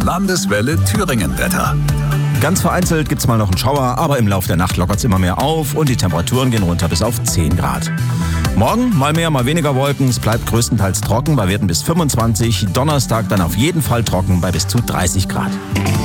Landeswelle Thüringen-Wetter. Ganz vereinzelt gibt's mal noch einen Schauer, aber im Laufe der Nacht lockert's immer mehr auf und die Temperaturen gehen runter bis auf 10 Grad. Morgen mal mehr, mal weniger Wolken. Es bleibt größtenteils trocken bei Werten bis 25. Donnerstag dann auf jeden Fall trocken bei bis zu 30 Grad.